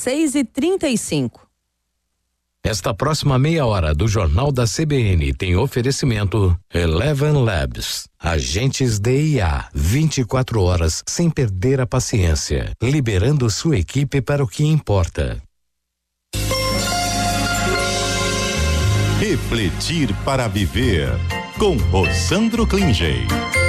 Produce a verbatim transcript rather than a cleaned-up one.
seis e trinta e cinco. Esta próxima meia hora do Jornal da C B N tem oferecimento Eleven Labs, agentes de I A, vinte e quatro horas sem perder a paciência, liberando sua equipe para o que importa. Refletir para viver, com Rosandro Klinger.